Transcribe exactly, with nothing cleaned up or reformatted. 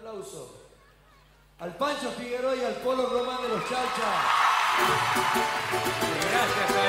aplauso al Pancho Figueroa y al Polo Román de los Chalchas. Gracias,